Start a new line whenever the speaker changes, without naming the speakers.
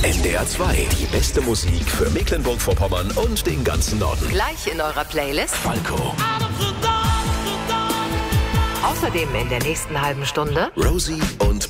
NDR 2. Die beste Musik für Mecklenburg-Vorpommern und den ganzen Norden.
Gleich in eurer Playlist.
Falco.
Außerdem in der nächsten halben Stunde
Rosie und